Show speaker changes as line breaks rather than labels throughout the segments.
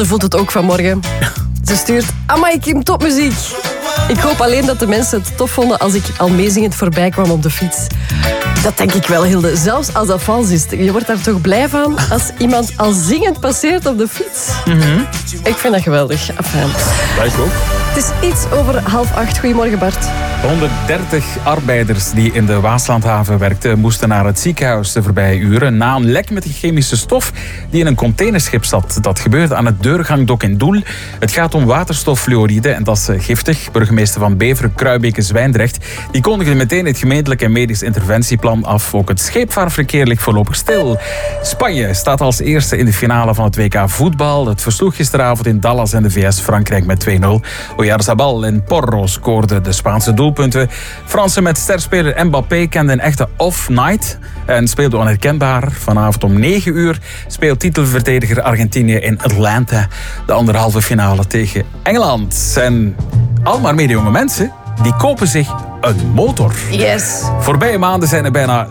Ze voelt het ook vanmorgen. Ze stuurt, amai Kim, topmuziek. Ik hoop alleen dat de mensen het tof vonden als ik al meezingend voorbij kwam op de fiets. Dat denk ik wel, Hilde. Zelfs als dat vals is. Je wordt daar toch blij van als iemand al zingend passeert op de fiets. Mm-hmm. Ik vind dat geweldig. Enfin.
Dat ik ook.
Het is iets over 7:30. Goedemorgen, Bart.
130 arbeiders die in de Waaslandhaven werkten moesten naar het ziekenhuis de voorbije uren na een lek met een chemische stof die in een containerschip zat. Dat gebeurde aan het Deurgangdok in Doel. Het gaat om waterstoffluoride en dat is giftig. Burgemeester Van Beveren, Kruibeke-Zwijndrecht, die kondigde meteen het gemeentelijk en medisch interventieplan af. Ook het scheepvaartverkeer ligt voorlopig stil. Spanje staat als eerste in de finale van het WK voetbal. Het versloeg gisteravond in Dallas en de VS Frankrijk met 2-0. Oyarzabal en Porro scoorden de Spaanse doelpunten. Fransen met sterspeler Mbappé kenden een echte off-night en speelde onherkenbaar. Vanavond om 9 uur speelt titelverdediger Argentinië in Atlanta de anderhalve finale tegen Engeland. En al maar meer jonge mensen die kopen zich een motor.
Yes.
Voorbije maanden zijn er bijna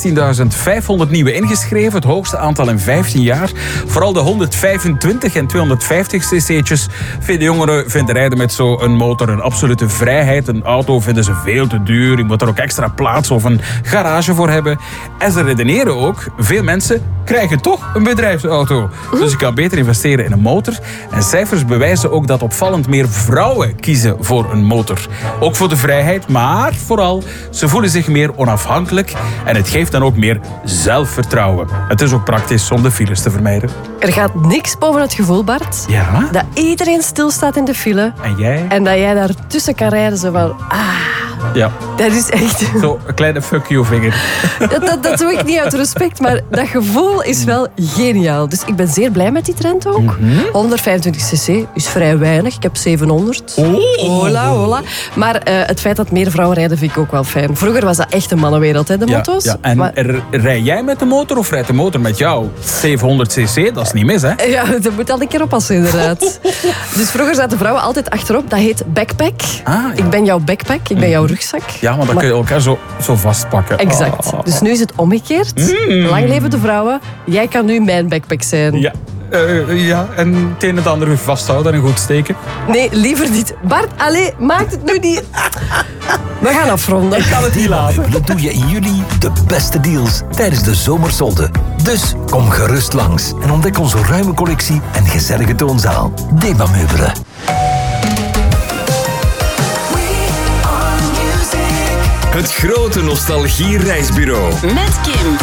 16.500 nieuwe ingeschreven. Het hoogste aantal in 15 jaar. Vooral de 125 en 250 cc'tjes vinden rijden met zo'n motor een absolute vrijheid. Een auto vinden ze veel te duur. Je moet er ook extra plaats of een garage voor hebben. En ze redeneren ook, veel mensen krijgen toch een bedrijfsauto. Dus je kan beter investeren in een motor. En cijfers bewijzen ook dat opvallend meer vrouwen kiezen voor een motor. Ook voor de vrijheid, maar vooral, ze voelen zich meer onafhankelijk en het geeft dan ook meer zelfvertrouwen. Het is ook praktisch om de files te vermijden.
Er gaat niks boven het gevoel, Bart,
Ja?
dat iedereen stilstaat in de file
En jij?
en dat jij daar tussen kan rijden zo van...
Ja.
Dat is echt...
Zo, een kleine fuck you vinger.
Dat doe ik niet uit respect, maar dat gevoel is wel geniaal. Dus ik ben zeer blij met die trend ook. 125cc is vrij weinig. Ik heb 700. Hola, hola. Maar het feit dat meer vrouwen rijden vind ik ook wel fijn. Vroeger was dat echt een mannenwereld, hè, de motto's.
Ja. En
maar...
rij jij met de motor of rijdt de motor met jou? 700cc, dat is niet mis, hè?
Ja, dat moet al een keer oppassen, inderdaad. Dus vroeger zaten vrouwen altijd achterop. Dat heet backpack.
Ja.
Ik ben jouw backpack, ik ben jouw rugzak.
Ja, maar dan kun je elkaar zo vastpakken.
Exact. Dus nu is het omgekeerd. Lang leven de vrouwen. Jij kan nu mijn backpack zijn.
Ja. Ja, en het een en het andere vasthouden en goed steken.
Nee, liever niet. Bart, allee, maakt het nu niet... We gaan afronden.
Ik kan het niet laten.
Meubelen doe je in juli de beste deals tijdens de zomersolden. Dus kom gerust langs en ontdek onze ruime collectie en gezellige toonzaal. Deba Meubelen.
Het grote nostalgie-reisbureau.
Met Kim.